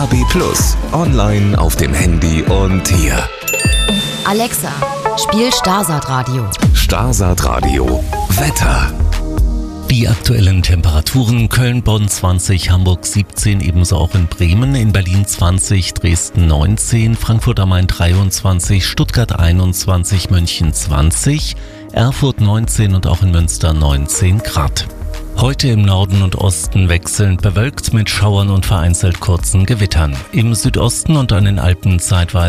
DAB+, online auf dem Handy und hier. Alexa, spiel Starsat Radio. Starsat Radio. Wetter. Die aktuellen Temperaturen: Köln, Bonn 20, Hamburg 17, ebenso auch in Bremen, in Berlin 20, Dresden 19, Frankfurt am Main 23, Stuttgart 21, München 20, Erfurt 19 und auch in Münster 19 Grad. Heute im Norden und Osten wechselnd bewölkt mit Schauern und vereinzelt kurzen Gewittern. Im Südosten und an den Alpen zeitweise